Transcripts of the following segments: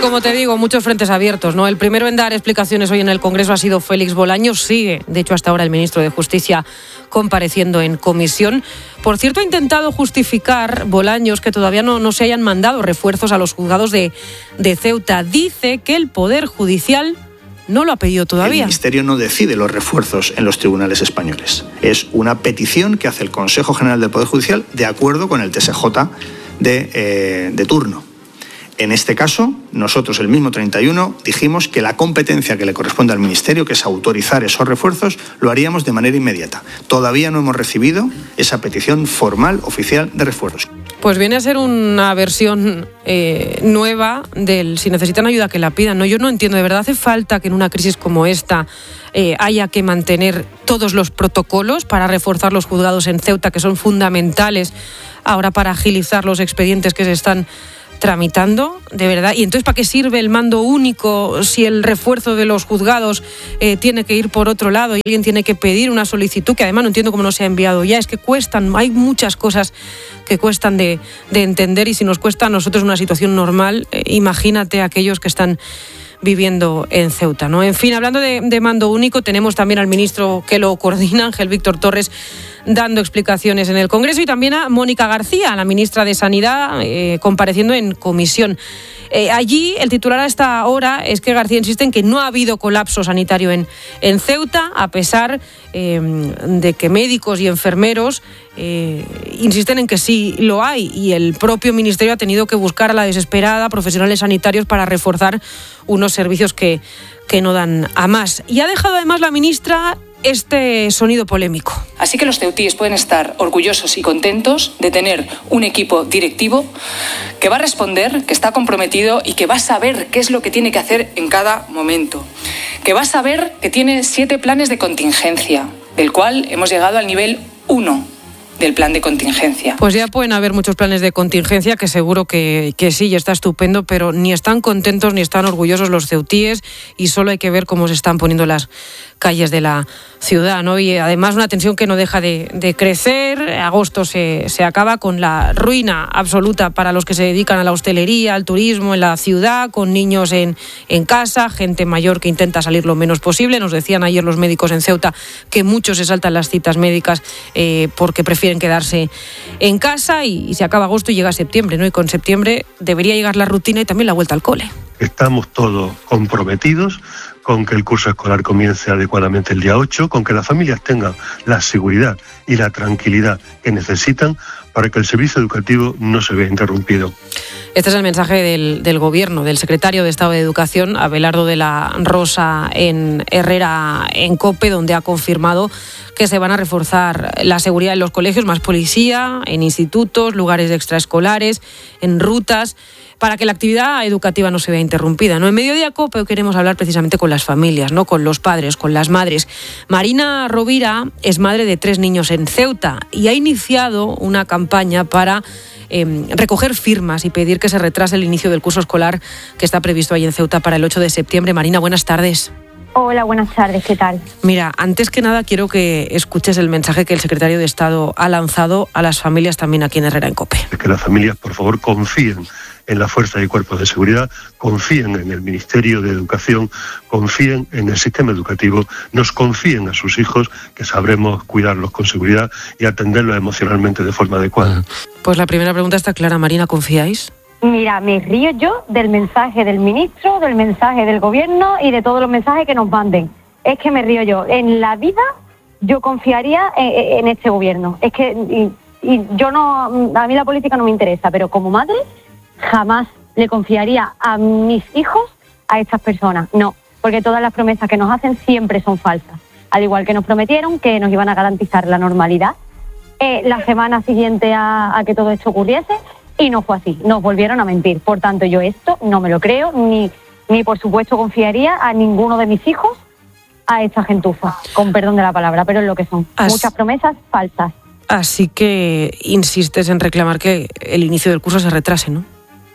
como te digo, muchos frentes abiertos, ¿no? El primero en dar explicaciones hoy en el Congreso ha sido Félix Bolaños. Sigue, de hecho, hasta ahora el ministro de Justicia compareciendo en comisión. Por cierto, ha intentado justificar Bolaños que todavía no se hayan mandado refuerzos a los juzgados de Ceuta. Dice que el Poder Judicial no lo ha pedido todavía. El Ministerio no decide los refuerzos en los tribunales españoles. Es una petición que hace el Consejo General del Poder Judicial de acuerdo con el TSJ de turno. En este caso, nosotros el mismo 31 dijimos que la competencia que le corresponde al Ministerio, que es autorizar esos refuerzos, lo haríamos de manera inmediata. Todavía no hemos recibido esa petición formal, oficial, de refuerzos. Pues viene a ser una versión nueva del si necesitan ayuda que la pidan, ¿no? Yo no entiendo, ¿de verdad hace falta que en una crisis como esta haya que mantener todos los protocolos para reforzar los juzgados en Ceuta, que son fundamentales ahora para agilizar los expedientes que se están tramitando, de verdad? ¿Y entonces para qué sirve el mando único si el refuerzo de los juzgados tiene que ir por otro lado y alguien tiene que pedir una solicitud que además no entiendo cómo no se ha enviado ya? Es que cuestan, hay muchas cosas que cuestan de entender, y si nos cuesta a nosotros una situación normal, imagínate a aquellos que están viviendo en Ceuta, ¿no? En fin, hablando de mando único, tenemos también al ministro que lo coordina, Ángel Víctor Torres, dando explicaciones en el Congreso, y también a Mónica García, la ministra de Sanidad, compareciendo en comisión. Allí el titular a esta hora es que García insiste en que no ha habido colapso sanitario en Ceuta, a pesar de que médicos y enfermeros insisten en que sí lo hay, y el propio ministerio ha tenido que buscar a la desesperada profesionales sanitarios para reforzar unos servicios que no dan a más. Y ha dejado además la ministra este sonido polémico. Así que los ceutíes pueden estar orgullosos y contentos de tener un equipo directivo que va a responder, que está comprometido y que va a saber qué es lo que tiene que hacer en cada momento. Que va a saber que tiene 7 planes de contingencia, del cual hemos llegado al nivel 1 del plan de contingencia. Pues ya pueden haber muchos planes de contingencia, que seguro que sí, y está estupendo, pero ni están contentos ni están orgullosos los ceutíes, y solo hay que ver cómo se están poniendo las calles de la ciudad, ¿no? Y además una tensión que no deja de crecer. Agosto se acaba con la ruina absoluta para los que se dedican a la hostelería, al turismo en la ciudad, con niños en casa, gente mayor que intenta salir lo menos posible. Nos decían ayer los médicos en Ceuta que muchos se saltan las citas médicas porque prefieren quedarse en casa, y se acaba agosto y llega septiembre, ¿no? Y con septiembre debería llegar la rutina y también la vuelta al cole. Estamos todos comprometidos con que el curso escolar comience adecuadamente el día 8, con que las familias tengan la seguridad y la tranquilidad que necesitan para que el servicio educativo no se vea interrumpido. Este es el mensaje del Gobierno, del secretario de Estado de Educación, Abelardo de la Rosa, en Herrera en COPE, donde ha confirmado que se van a reforzar la seguridad en los colegios, más policía, en institutos, lugares de extraescolares, en rutas, para que la actividad educativa no se vea interrumpida, ¿no? En Mediodía COPE queremos hablar precisamente con las familias, ¿no? Con los padres, con las madres. Marina Rovira es madre de 3 niños en Ceuta y ha iniciado una campaña para recoger firmas y pedir que se retrase el inicio del curso escolar que está previsto ahí en Ceuta para el 8 de septiembre. Marina, buenas tardes. Hola, buenas tardes, ¿qué tal? Mira, antes que nada quiero que escuches el mensaje que el secretario de Estado ha lanzado a las familias también aquí en Herrera en COPE. Que las familias, por favor, confíen en la fuerza y cuerpos de seguridad, confíen en el Ministerio de Educación, confíen en el sistema educativo, nos confíen a sus hijos, que sabremos cuidarlos con seguridad y atenderlos emocionalmente de forma adecuada. Pues la primera pregunta está clara, Marina, ¿confíáis? Mira, me río yo del mensaje del ministro, del mensaje del gobierno y de todos los mensajes que nos manden. Es que me río yo. En la vida yo confiaría en este gobierno. Es que y yo no, a mí la política no me interesa, pero como madre jamás le confiaría a mis hijos a estas personas. No, porque todas las promesas que nos hacen siempre son falsas. Al igual que nos prometieron que nos iban a garantizar la normalidad la semana siguiente a que todo esto ocurriese, y no fue así, nos volvieron a mentir. Por tanto, yo esto no me lo creo, ni por supuesto confiaría a ninguno de mis hijos a esta gentuza, con perdón de la palabra, pero es lo que son. Muchas promesas falsas. Así que insistes en reclamar que el inicio del curso se retrase, ¿no?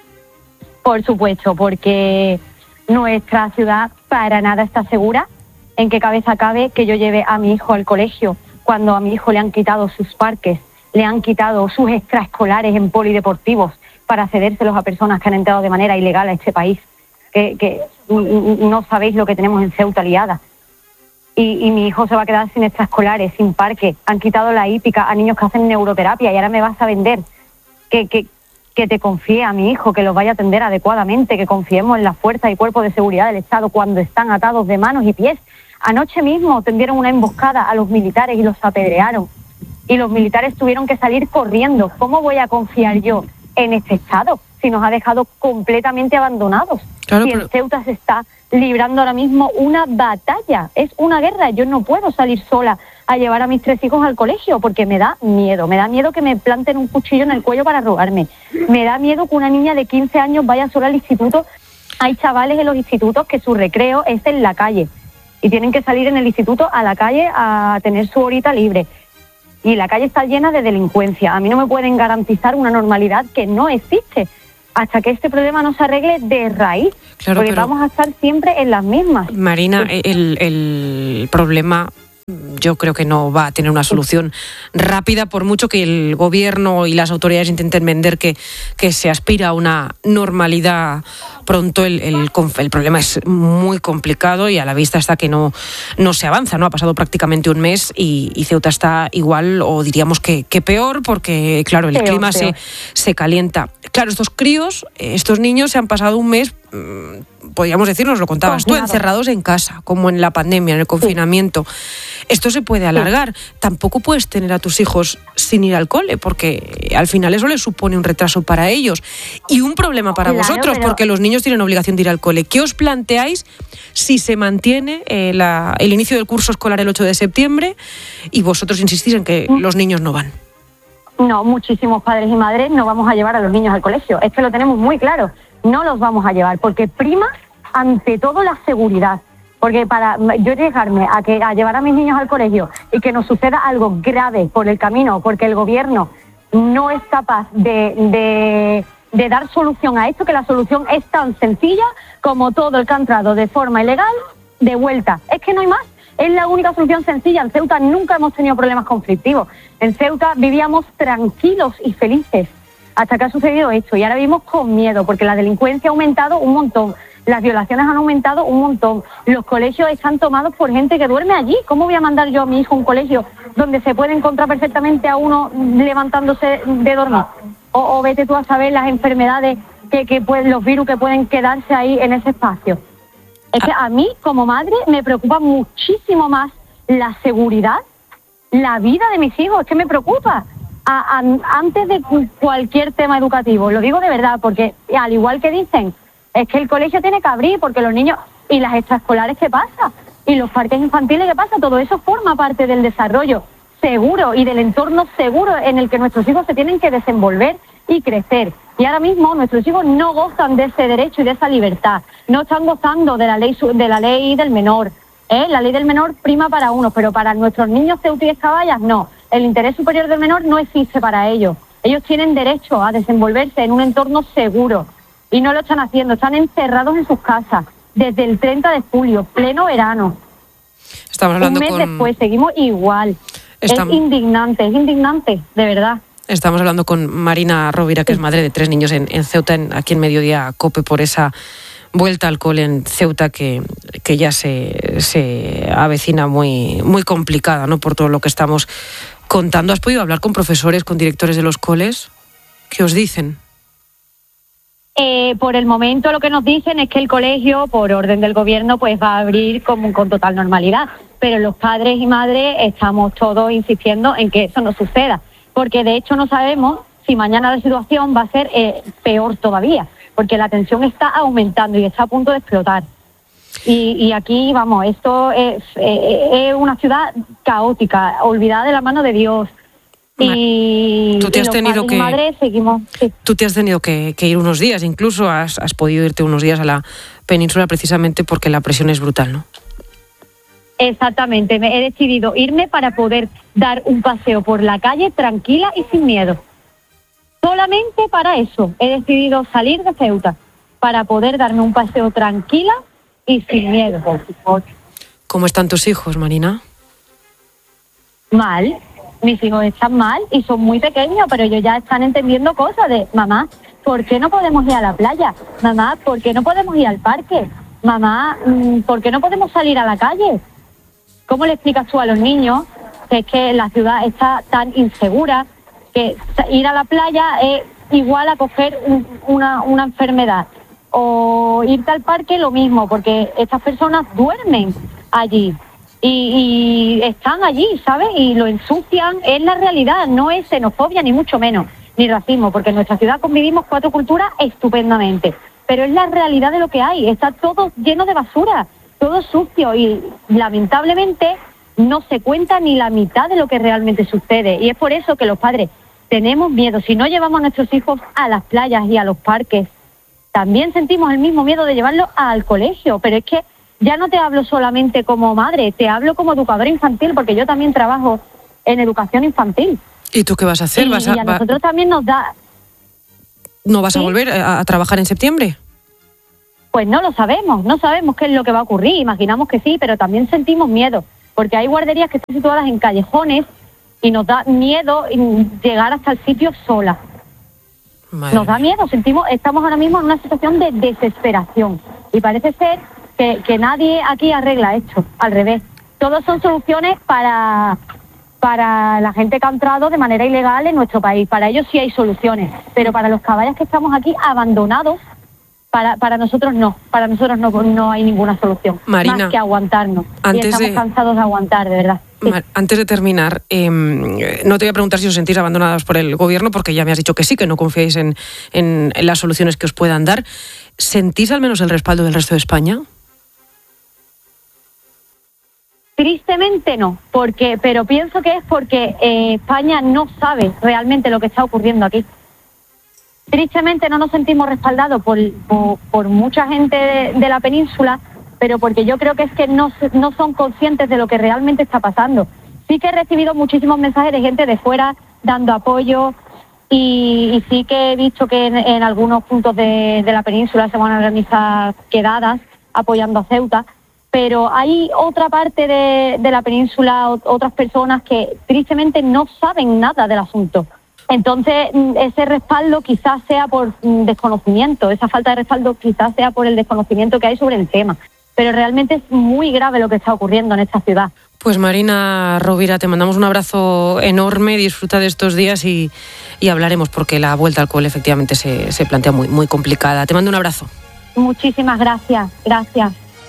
Por supuesto, porque nuestra ciudad para nada está segura. ¿En qué cabeza cabe que yo lleve a mi hijo al colegio cuando a mi hijo le han quitado sus parques, le han quitado sus extraescolares en polideportivos para cedérselos a personas que han entrado de manera ilegal a este país? que no sabéis lo que tenemos en Ceuta liada. Y mi hijo se va a quedar sin extraescolares, sin parque. Han quitado la hípica a niños que hacen neuroterapia y ahora me vas a vender que te confíe a mi hijo, que los vaya a atender adecuadamente, que confiemos en las fuerzas y cuerpos de seguridad del Estado cuando están atados de manos y pies. Anoche mismo tendieron una emboscada a los militares y los apedrearon. Y los militares tuvieron que salir corriendo. ¿Cómo voy a confiar yo en este Estado si nos ha dejado completamente abandonados? Claro, si en Ceuta se está librando ahora mismo una batalla, es una guerra. Yo no puedo salir sola a llevar a mis 3 hijos al colegio porque me da miedo que me planten un cuchillo en el cuello para robarme, me da miedo que una niña de 15 años vaya sola al instituto. Hay chavales en los institutos que su recreo es en la calle y tienen que salir en el instituto a la calle a tener su horita libre y la calle está llena de delincuencia. A mí no me pueden garantizar una normalidad que no existe hasta que este problema no se arregle de raíz, claro, porque vamos a estar siempre en las mismas. Marina, el problema yo creo que no va a tener una solución rápida, por mucho que el gobierno y las autoridades intenten vender que se aspira a una normalidad pronto. El problema es muy complicado y a la vista está que no se avanza, ¿no? Ha pasado prácticamente un mes y Ceuta está igual, o diríamos que peor, porque claro, el clima se calienta. Claro, estos críos, estos niños se han pasado un mes, podríamos decir, nos lo contabas tú, encerrados en casa, como en la pandemia, en el confinamiento. Esto se puede alargar. Tampoco puedes tener a tus hijos sin ir al cole, porque al final eso les supone un retraso para ellos y un problema para vosotros, porque los niños tienen obligación de ir al cole. ¿Qué os planteáis si se mantiene el inicio del curso escolar el 8 de septiembre y vosotros insistís en que los niños no van? No, muchísimos padres y madres no vamos a llevar a los niños al colegio. Es que lo tenemos muy claro. No los vamos a llevar porque prima ante todo la seguridad. Porque para yo llegarme a llevar a mis niños al colegio y que nos suceda algo grave por el camino, porque el gobierno no es capaz de dar solución a esto, que la solución es tan sencilla como todo el que ha entrado de forma ilegal, de vuelta. Es que no hay más. Es la única solución sencilla. En Ceuta nunca hemos tenido problemas conflictivos. En Ceuta vivíamos tranquilos y felices hasta que ha sucedido esto. Y ahora vivimos con miedo porque la delincuencia ha aumentado un montón. Las violaciones han aumentado un montón. Los colegios están tomados por gente que duerme allí. ¿Cómo voy a mandar yo a mi hijo a un colegio donde se puede encontrar perfectamente a uno levantándose de dormir? O vete tú a saber las enfermedades, los virus que pueden quedarse ahí en ese espacio. Es que a mí, como madre, me preocupa muchísimo más la seguridad, la vida de mis hijos. Es que me preocupa. Antes de cualquier tema educativo. Lo digo de verdad, porque al igual que dicen, es que el colegio tiene que abrir porque los niños... ¿Y las extraescolares qué pasa? ¿Y los parques infantiles qué pasa? Todo eso forma parte del desarrollo seguro y del entorno seguro en el que nuestros hijos se tienen que desenvolver y crecer. Y ahora mismo nuestros hijos no gozan de ese derecho y de esa libertad. No están gozando de la ley del menor. La ley del menor prima para unos, pero para nuestros niños Ceuta y Caballas no. El interés superior del menor no existe para ellos. Ellos tienen derecho a desenvolverse en un entorno seguro. Y no lo están haciendo, están encerrados en sus casas desde el 30 de julio, pleno verano. Estamos hablando un mes después, seguimos igual. Es indignante, de verdad. Estamos hablando con Marina Rovira, que es madre de 3 niños en Ceuta, aquí en Mediodía COPE, por esa vuelta al cole en Ceuta que ya se avecina muy, muy complicada, ¿no? Por todo lo que estamos contando. ¿Has podido hablar con profesores, con directores de los coles? ¿Qué os dicen? Por el momento lo que nos dicen es que el colegio, por orden del gobierno, pues va a abrir con total normalidad. Pero los padres y madres estamos todos insistiendo en que eso no suceda. Porque de hecho no sabemos si mañana la situación va a ser peor todavía. Porque la tensión está aumentando y está a punto de explotar. Y aquí, vamos, esto es una ciudad caótica, olvidada de la mano de Dios. Y tú te has tenido que madres seguimos, sí. Tú te has tenido que ir unos días, incluso has podido irte unos días a la península precisamente porque la presión es brutal, ¿no? Exactamente, he decidido irme para poder dar un paseo por la calle tranquila y sin miedo. Solamente para eso he decidido salir de Ceuta, para poder darme un paseo tranquila y sin miedo. ¿Cómo están tus hijos, Marina? Mal. Mis hijos están mal y son muy pequeños, pero ellos ya están entendiendo cosas de mamá, ¿por qué no podemos ir a la playa? Mamá, ¿por qué no podemos ir al parque? Mamá, ¿por qué no podemos salir a la calle? ¿Cómo le explicas tú a los niños que es que la ciudad está tan insegura, que ir a la playa es igual a coger una enfermedad? O irte al parque lo mismo, porque estas personas duermen allí y están allí, ¿sabes? Y lo ensucian. Es la realidad, no es xenofobia ni mucho menos, ni racismo, porque en nuestra ciudad convivimos 4 culturas estupendamente, pero es la realidad de lo que hay. Está todo lleno de basura, todo sucio, y lamentablemente no se cuenta ni la mitad de lo que realmente sucede, y es por eso que los padres tenemos miedo. Si no llevamos a nuestros hijos a las playas y a los parques, también sentimos el mismo miedo de llevarlos al colegio. Pero es que ya no te hablo solamente como madre, te hablo como educadora infantil, porque yo también trabajo en educación infantil. ¿Y tú qué vas a hacer? Y a nosotros también nos da... ¿No vas a volver a trabajar en septiembre? Pues no lo sabemos, no sabemos qué es lo que va a ocurrir, imaginamos que sí, pero también sentimos miedo, porque hay guarderías que están situadas en callejones y nos da miedo llegar hasta el sitio sola. Nos da miedo, estamos ahora mismo en una situación de desesperación, y parece ser que nadie aquí arregla esto, al revés. Todos son soluciones para la gente que ha entrado de manera ilegal en nuestro país. Para ellos sí hay soluciones, pero para los caballos que estamos aquí abandonados, para nosotros no hay ninguna solución, Marina, más que aguantarnos. Y estamos cansados de aguantar, de verdad. Sí. Antes de terminar, no te voy a preguntar si os sentís abandonados por el gobierno, porque ya me has dicho que sí, que no confiáis en las soluciones que os puedan dar. ¿Sentís al menos el respaldo del resto de España? Tristemente no, pero pienso que es porque España no sabe realmente lo que está ocurriendo aquí. Tristemente no nos sentimos respaldados por mucha gente de la península, pero porque yo creo que es que no son conscientes de lo que realmente está pasando. Sí que he recibido muchísimos mensajes de gente de fuera dando apoyo, y sí que he visto que en algunos puntos de la península se van a organizar quedadas apoyando a Ceuta, pero hay otra parte de la península, otras personas que tristemente no saben nada del asunto. Entonces, ese respaldo quizás sea por desconocimiento, esa falta de respaldo quizás sea por el desconocimiento que hay sobre el tema. Pero realmente es muy grave lo que está ocurriendo en esta ciudad. Pues Marina Rovira, te mandamos un abrazo enorme, disfruta de estos días y hablaremos, porque la vuelta al cole efectivamente se plantea muy, muy complicada. Te mando un abrazo. Muchísimas gracias, gracias.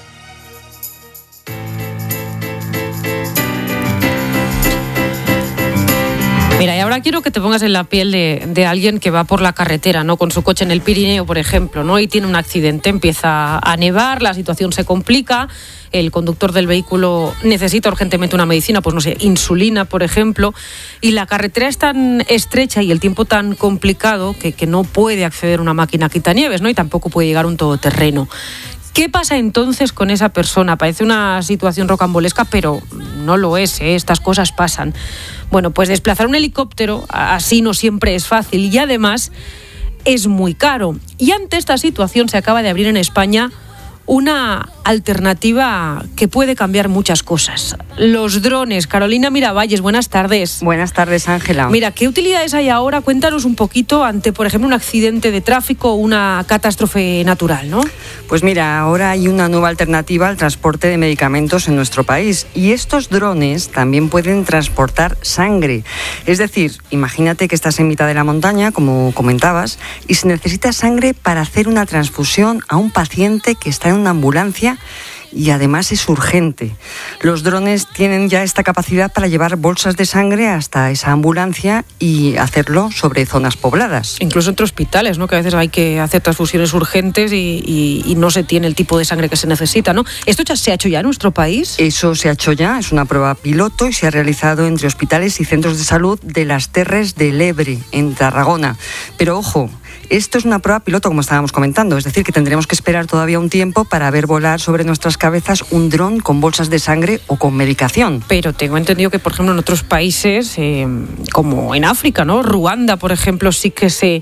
Mira, y ahora quiero que te pongas en la piel de alguien que va por la carretera, ¿no? Con su coche en el Pirineo, por ejemplo, ¿no? Y tiene un accidente, empieza a nevar, la situación se complica, el conductor del vehículo necesita urgentemente una medicina, pues no sé, insulina, por ejemplo, y la carretera es tan estrecha y el tiempo tan complicado que no puede acceder una máquina quitanieves, ¿no? Y tampoco puede llegar un todoterreno. ¿Qué pasa entonces con esa persona? Parece una situación rocambolesca, pero no lo es, ¿eh? Estas cosas pasan. Bueno, pues desplazar un helicóptero así no siempre es fácil, y además es muy caro. Y ante esta situación se acaba de abrir en España una alternativa que puede cambiar muchas cosas. Los drones. Carolina Miravalles, buenas tardes. Buenas tardes, Ángela. Mira, ¿qué utilidades hay ahora? Cuéntanos un poquito ante, por ejemplo, un accidente de tráfico o una catástrofe natural, ¿no? Pues mira, ahora hay una nueva alternativa al transporte de medicamentos en nuestro país, y estos drones también pueden transportar sangre. Es decir, imagínate que estás en mitad de la montaña, como comentabas, y se necesita sangre para hacer una transfusión a un paciente que está en una ambulancia y además es urgente. Los drones tienen ya esta capacidad para llevar bolsas de sangre hasta esa ambulancia y hacerlo sobre zonas pobladas. Incluso entre hospitales, ¿no? Que a veces hay que hacer transfusiones urgentes y no se tiene el tipo de sangre que se necesita, ¿no? ¿Esto ya se ha hecho ya en nuestro país? Eso se ha hecho ya, es una prueba piloto y se ha realizado entre hospitales y centros de salud de las Terres de l'Ebre, en Tarragona. Pero ojo, esto es una prueba piloto, como estábamos comentando, es decir, que tendremos que esperar todavía un tiempo para ver volar sobre nuestras cabezas un dron con bolsas de sangre o con medicación. Pero tengo entendido que, por ejemplo, en otros países, como en África, ¿no? Ruanda, por ejemplo, sí que se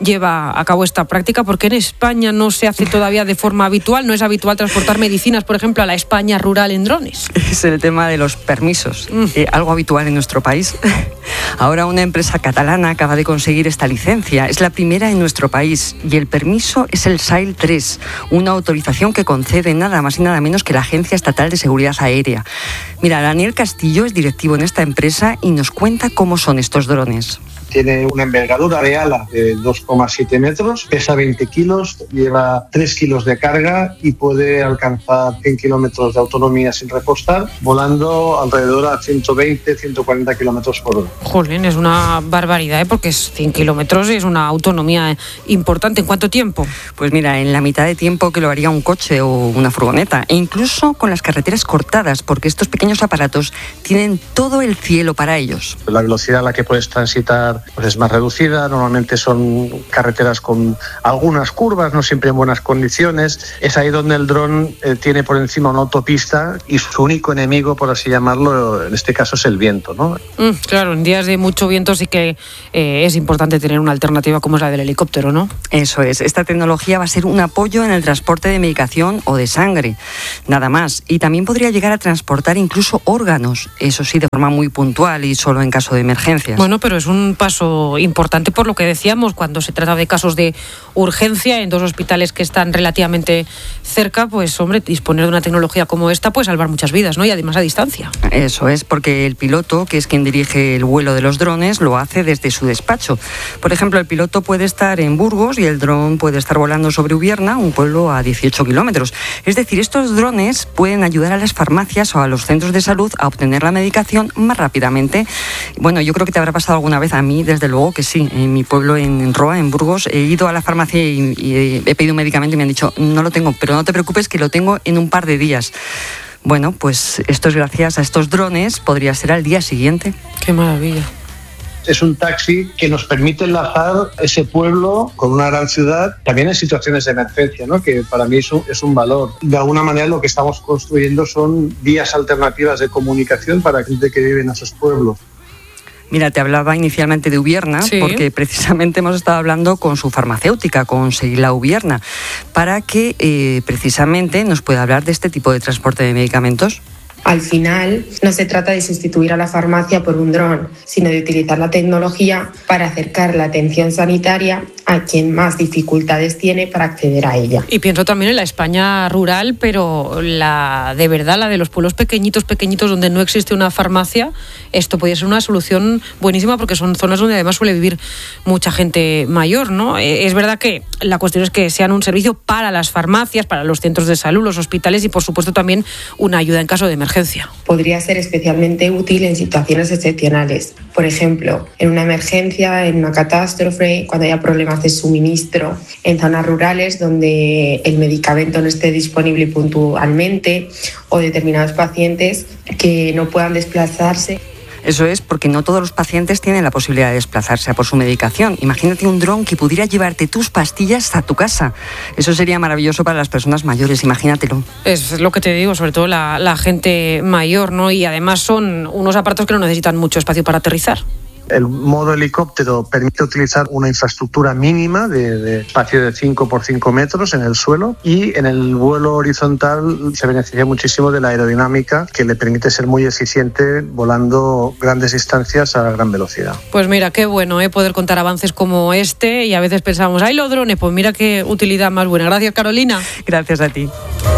lleva a cabo esta práctica, porque en España no se hace todavía de forma habitual, no es habitual transportar medicinas, por ejemplo, a la España rural en drones. Es el tema de los permisos, algo habitual en nuestro país. Ahora una empresa catalana acaba de conseguir esta licencia, es la primera en nuestro país y el permiso es el SAIL 3, una autorización que concede nada más y nada menos que la Agencia Estatal de Seguridad Aérea. Mira, Daniel Castillo es directivo en esta empresa y nos cuenta cómo son estos drones. Tiene una envergadura de ala de 2,7 metros, pesa 20 kilos, lleva 3 kilos de carga y puede alcanzar 100 kilómetros de autonomía sin repostar, volando alrededor a 120, 140 kilómetros por hora. Jolín, es una barbaridad, porque es 100 kilómetros y es una autonomía importante. ¿En cuánto tiempo? Pues mira, en la mitad de tiempo que lo haría un coche o una furgoneta, e incluso con las carreteras cortadas, porque estos pequeños aparatos tienen todo el cielo para ellos. La velocidad a la que puedes transitar pues es más reducida, normalmente son carreteras con algunas curvas, no siempre en buenas condiciones. Es ahí donde el dron tiene por encima una autopista y su único enemigo, por así llamarlo, en este caso es el viento, ¿no? Claro, en días de mucho viento sí que es importante tener una alternativa como es la del helicóptero, ¿no? Eso es, esta tecnología va a ser un apoyo en el transporte de medicación o de sangre, nada más. Y también podría llegar a transportar incluso órganos, eso sí, de forma muy puntual y solo en caso de emergencias. Bueno, pero es un paso importante por lo que decíamos, cuando se trata de casos de urgencia en dos hospitales que están relativamente cerca, pues hombre, disponer de una tecnología como esta puede salvar muchas vidas, ¿no? Y además a distancia. Eso es, porque el piloto, que es quien dirige el vuelo de los drones, lo hace desde su despacho. Por ejemplo, el piloto puede estar en Burgos y el dron puede estar volando sobre Ubierna, un pueblo a 18 kilómetros. Es decir, estos drones pueden ayudar a las farmacias o a los centros de salud a obtener la medicación más rápidamente. Bueno, yo creo que te habrá pasado alguna vez, a mí desde luego que sí. En mi pueblo, en Roa, en Burgos, he ido a la farmacia y he pedido un medicamento y me han dicho, no lo tengo, pero no te preocupes que lo tengo en un par de días. Bueno, pues esto es gracias a estos drones, podría ser al día siguiente. ¡Qué maravilla! Es un taxi que nos permite enlazar ese pueblo con una gran ciudad, también en situaciones de emergencia, ¿no? Que para mí es un valor. De alguna manera lo que estamos construyendo son vías alternativas de comunicación para la gente que vive en esos pueblos. Mira, te hablaba inicialmente de Ubierna, ¿sí? Porque precisamente hemos estado hablando con su farmacéutica, con Seila Ubierna, para que precisamente nos pueda hablar de este tipo de transporte de medicamentos. Al final, no se trata de sustituir a la farmacia por un dron, sino de utilizar la tecnología para acercar la atención sanitaria a quien más dificultades tiene para acceder a ella. Y pienso también en la España rural, pero la de los pueblos pequeñitos donde no existe una farmacia, esto podría ser una solución buenísima porque son zonas donde además suele vivir mucha gente mayor, ¿no? Es verdad que la cuestión es que sean un servicio para las farmacias, para los centros de salud, los hospitales y por supuesto también una ayuda en caso de emergencia. Podría ser especialmente útil en situaciones excepcionales. Por ejemplo, en una emergencia, en una catástrofe, cuando haya problemas de suministro, en zonas rurales donde el medicamento no esté disponible puntualmente o determinados pacientes que no puedan desplazarse. Eso es porque no todos los pacientes tienen la posibilidad de desplazarse a por su medicación. Imagínate un dron que pudiera llevarte tus pastillas a tu casa. Eso sería maravilloso para las personas mayores, imagínatelo. Es lo que te digo, sobre todo la gente mayor, ¿no? Y además son unos aparatos que no necesitan mucho espacio para aterrizar. El modo helicóptero permite utilizar una infraestructura mínima de espacio de 5 por 5 metros en el suelo y en el vuelo horizontal se beneficia muchísimo de la aerodinámica que le permite ser muy eficiente volando grandes distancias a gran velocidad. Pues mira, qué bueno poder contar avances como este y a veces pensamos, ¡ay, los drones! Pues mira qué utilidad más buena. Gracias, Carolina. Gracias a ti.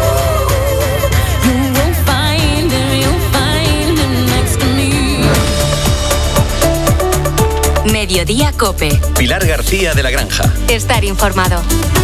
Mediodía COPE. Pilar García de la Granja. Estar informado.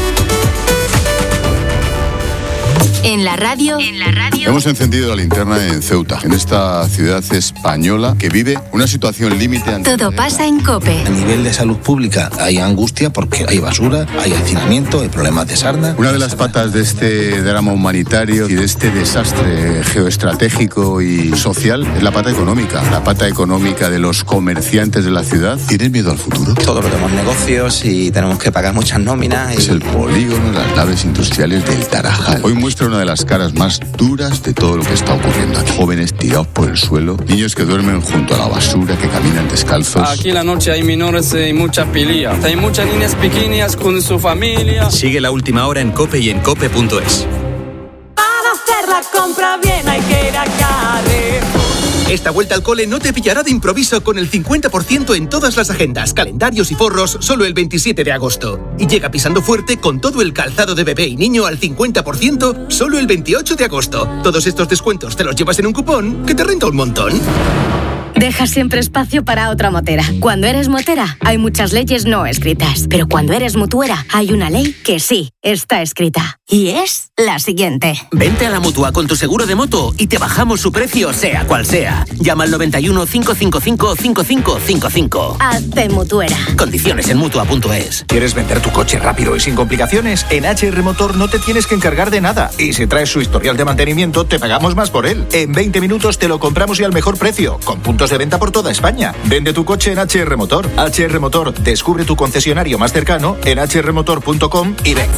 En la radio. Hemos encendido la linterna en Ceuta, en esta ciudad española que vive una situación límite. Todo pasa en COPE. A nivel de salud pública hay angustia porque hay basura, hay hacinamiento, hay problemas de sarna. Una de las patas de este drama humanitario y de este desastre geoestratégico y social es la pata económica. La pata económica de los comerciantes de la ciudad. ¿Tienes miedo al futuro? Todos tenemos negocios y tenemos que pagar muchas nóminas. Es el polígono de las naves industriales del Tarajal. Hoy muestra una de las caras más duras de todo lo que está ocurriendo aquí. Jóvenes tirados por el suelo, niños que duermen junto a la basura, que caminan descalzos. Aquí la noche hay menores y mucha pilía. Hay muchas niñas pequeñas con su familia. Sigue La Última Hora en COPE y en COPE.es. Para hacer la compra bien hay que ir a Carrefour. Esta vuelta al cole no te pillará de improviso con el 50% en todas las agendas, calendarios y forros solo el 27 de agosto. Y llega pisando fuerte con todo el calzado de bebé y niño al 50% solo el 28 de agosto. Todos estos descuentos te los llevas en un cupón que te renta un montón. Deja siempre espacio para otra motera. Cuando eres motera, hay muchas leyes no escritas. Pero cuando eres mutuera, hay una ley que sí está escrita. Y es la siguiente. Vente a la Mutua con tu seguro de moto y te bajamos su precio sea cual sea. Llama al 91 555 5555. Hazte mutuera. Condiciones en Mutua.es. ¿Quieres vender tu coche rápido y sin complicaciones? En HR Motor no te tienes que encargar de nada. Y si traes su historial de mantenimiento, te pagamos más por él. En 20 minutos te lo compramos y al mejor precio, con puntos de venta por toda España. Vende tu coche en HR Motor. HR Motor, descubre tu concesionario más cercano en hrmotor.com y ven.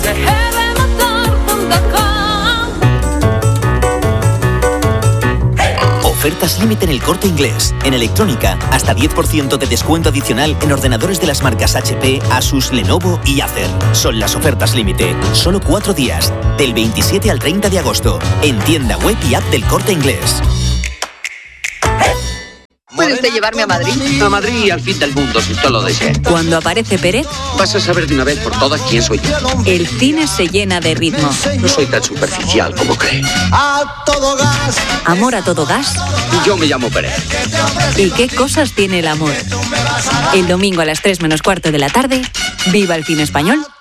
Ofertas límite en El Corte Inglés. En electrónica, hasta 10% de descuento adicional en ordenadores de las marcas HP, Asus, Lenovo y Acer. Son las ofertas límite. Solo 4 días, del 27 al 30 de agosto. En tienda web y app del Corte Inglés. ¿Puede usted llevarme a Madrid? A Madrid y al fin del mundo, si usted lo desea. Cuando aparece Pérez, vas a saber de una vez por todas quién soy yo. El cine se llena de ritmo. No soy tan superficial como cree. A todo gas. Amor a todo gas. Yo me llamo Pérez. ¿Y qué cosas tiene el amor? El domingo a las 3 menos cuarto de la tarde, viva el cine español